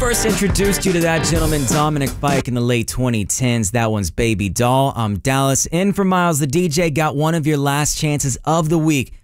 first introduced you to that gentleman, Dominic Fike, in the late 2010s. That one's Baby Doll. I'm Dallas. In for Miles, the DJ, got one of your last chances of the week